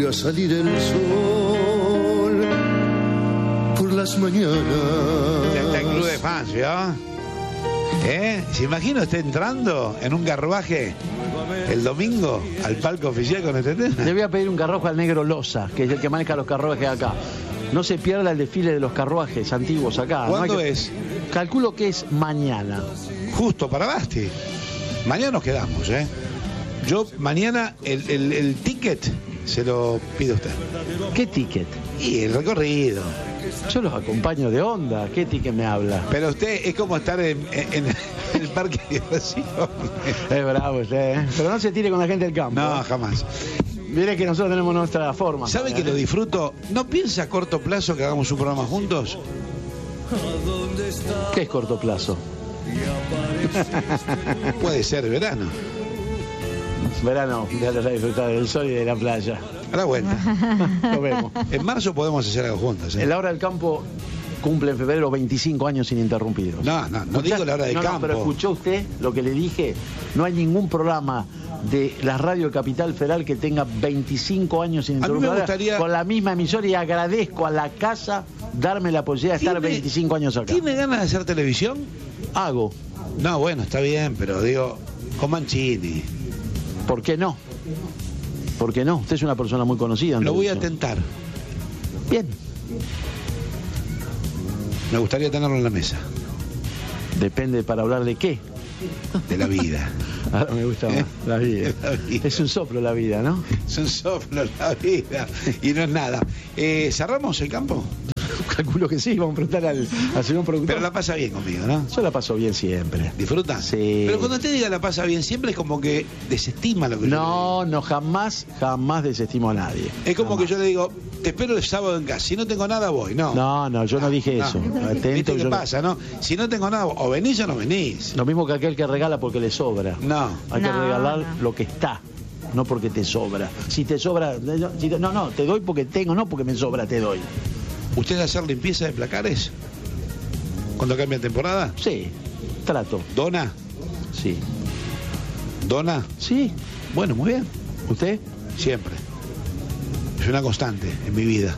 a salir el sol por las mañanas. Está en club de fans, ¿vio? ¿Se imagina usted entrando en un carruaje el domingo al palco oficial con este tema? Le voy a pedir un carruaje al negro Loza, que es el que maneja los carruajes acá. No se pierda el desfile de los carruajes antiguos acá. ¿Cuándo es? Calculo que es mañana. Justo para Basti. Mañana nos quedamos, Yo mañana el ticket se lo pido a usted. ¿Qué ticket? Y el recorrido. Yo los acompaño de onda. ¿Qué ticket me habla? Pero usted es como estar en el parque de diversión. Es bravo usted, Pero no se tire con la gente del campo. No, jamás. Mire que nosotros tenemos nuestra forma. ¿Sabe que lo disfruto? ¿No piensa a corto plazo que hagamos un programa juntos? ¿Qué es corto plazo? Puede ser verano. Verano, ya te vas a disfrutar del sol y de la playa. A la vuelta. Nos vemos. En marzo podemos hacer algo juntos. En la hora del campo cumple en febrero 25 años ininterrumpidos. No digo la hora del campo. Pero escuchó usted lo que le dije. No hay ningún programa de la radio de Capital Federal que tenga 25 años ininterrumpidos. A mí me gustaría... Con la misma emisora, y agradezco a la casa darme la posibilidad de estar 25 años acá. ¿Tiene ganas de hacer televisión? Hago. No, bueno, está bien, pero digo, con Mancini. ¿Por qué no? ¿Por qué no? Usted es una persona muy conocida. Lo voy a tentar. Bien. Me gustaría tenerlo en la mesa. Depende para hablar de qué. De la vida. Ahora me gusta más. La vida. Es un soplo la vida, ¿no? Es un soplo la vida. Y no es nada. ¿Cerramos el campo? Calculo que sí, vamos a preguntar al señor productor. Pero la pasa bien conmigo, ¿no? Yo la paso bien siempre. ¿Disfruta? Sí. Pero cuando usted diga la pasa bien siempre es como que desestima lo que yo digo. No, jamás desestimo a nadie. Es como que yo le digo, te espero el sábado en casa. Si no tengo nada, voy. No, yo no dije eso. Atento, ¿qué pasa, no? Si no tengo nada, o venís o no venís. Lo mismo que aquel que regala porque le sobra. No. Hay que regalar lo que está. No porque te sobra. Si te sobra, no, te doy porque tengo, no porque me sobra, te doy. ¿Usted hacer limpieza de placares? ¿Cuando cambia temporada? Sí, trato. ¿Dona? Sí. ¿Dona? Sí. Bueno, muy bien. ¿Usted? Siempre. Es una constante en mi vida.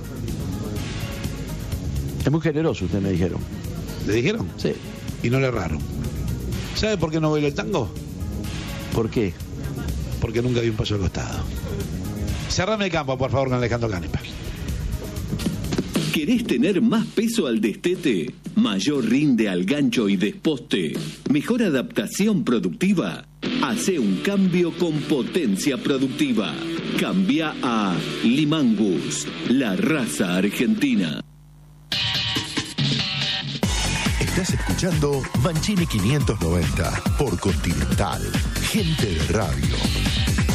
Es muy generoso, usted me dijeron. ¿Le dijeron? Sí. Y no le erraron. ¿Sabe por qué no bailo el tango? ¿Por qué? Porque nunca di un paso al costado. Cerrame el campo, por favor, con Alejandro Canepa. ¿Querés tener más peso al destete? ¿Mayor rinde al gancho y desposte? ¿Mejor adaptación productiva? Hace un cambio con potencia productiva. Cambia a Limangus, la raza argentina. Estás escuchando Mancini 590 por Continental. Gente de radio.